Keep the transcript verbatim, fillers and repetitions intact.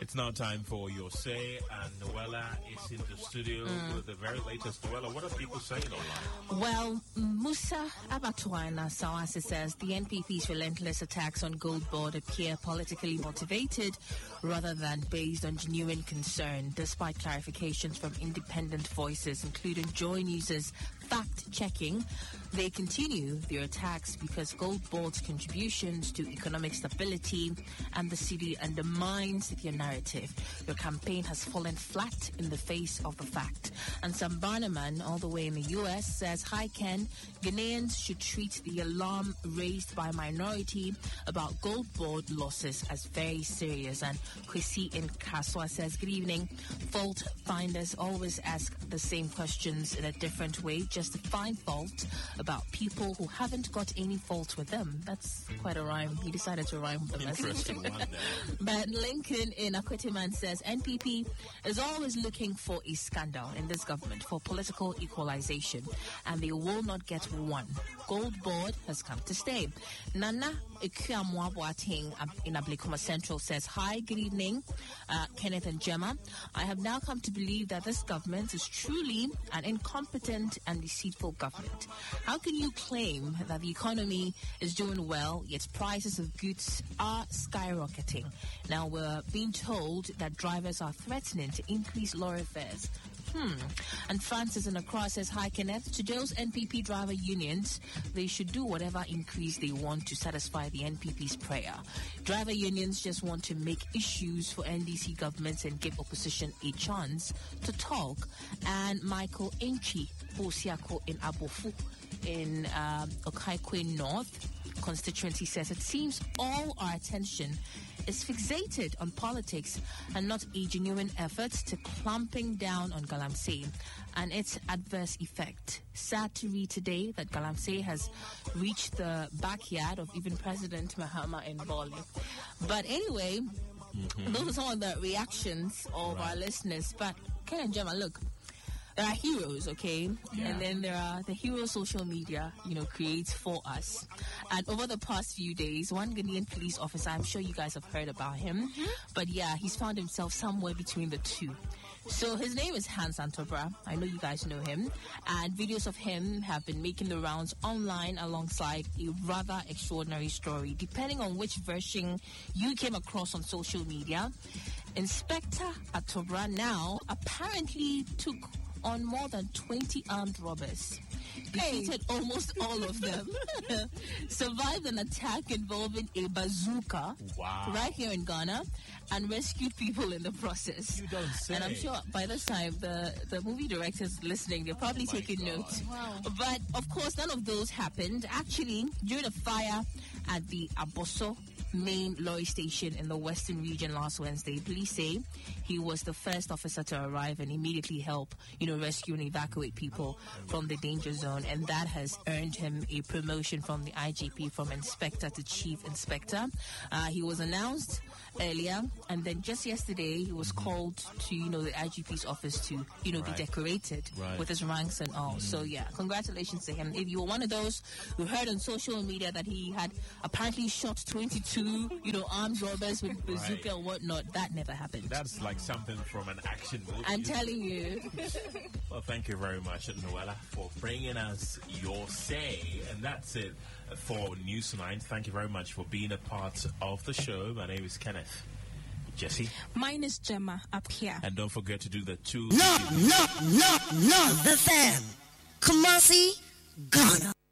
It's now time for Your Say, and Noella is in the studio mm. with the very latest. Noella, what are people saying online? Well, Musa Abatuana Sawasi says the N P P's relentless attacks on Gold Board appear politically motivated rather than based on genuine concern, despite clarifications from independent voices, including Joy News's fact-checking. They continue their attacks because Gold Board's contributions to economic stability and the city undermines their narrative. Your campaign has fallen flat in the face of the fact. And Sam Barnaman, all the way in the U S, says, "Hi Ken, Ghanaians should treat the alarm raised by minority about Gold Board losses as very serious." And Kwesi in Kaswa says, "Good evening. Fault finders always ask the same questions in a different way, just to find fault about people who haven't got any fault with them." That's quite a rhyme. He decided to rhyme with the message. Interesting one there. But Lincoln in Akwetiman says, "N P P is always looking for a scandal in this government for political equalization, and they will not get one. Gold Board has come to stay." Nana Ikuamwabuating in Ablikuma Central says, "Hi, good evening, uh, Kenneth and Gemma. I have now come to believe that this government is truly an incompetent and deceitful government. How can you claim that the economy is doing well, yet prices of goods are skyrocketing? Now we're being told that drivers are threatening to increase lorry fares." Hmm. And Francis in Accra says, "Hi, Kenneth. To those N P P driver unions, they should do whatever increase they want to satisfy the N P P's prayer. Driver unions just want to make issues for N D C governments and give opposition a chance to talk." And Michael Enchi Osiako in Abofu in um, Okaikwe North constituency says, "It seems all our attention is fixated on politics and not a genuine effort to clamping down on Galamsey and its adverse effect. Sad to read today that Galamsey has reached the backyard of even President Mahama in Bali." But anyway, mm-hmm. those are some of the reactions of right. our listeners. But Ken and Gemma, look, there are heroes, okay? Yeah. And then there are the hero social media, you know, creates for us. And over the past few days, one Ghanaian police officer, I'm sure you guys have heard about him, mm-hmm. but yeah, he's found himself somewhere between the two. So his name is Hans Antobra. I know you guys know him. And videos of him have been making the rounds online alongside a rather extraordinary story. Depending on which version you came across on social media, Inspector Antobra now apparently took on more than twenty armed robbers, defeated hey. almost all of them, survived an attack involving a bazooka wow. right here in Ghana, and rescued people in the process. You don't say. And I'm sure by this time the, the movie directors listening, they're probably oh taking God. notes. Wow. But of course, none of those happened. Actually, during a fire at the Aboso main lorry station in the western region last Wednesday, police say he was the first officer to arrive and immediately help, you know, rescue and evacuate people from the danger zone, and that has earned him a promotion from the I G P from inspector to chief inspector. Uh, he was announced earlier, and then just yesterday he was called to, you know, the I G P's office to, you know, right. be decorated right. with his ranks and all. Mm. So yeah, congratulations to him. If you were one of those who heard on social media that he had apparently shot twenty-two, you know, armed robbers with bazooka right. and whatnot, that never happened. That's like something from an action movie. I'm telling you. Well, thank you very much, Noella, for bringing us Your Say. And that's it for News Tonight. Thank you very much for being a part of the show. My name is Kenneth. Jesse. Mine is Gemma up here. And don't forget to do the two. No, no, no, no, the fan. Kumasi, Ghana.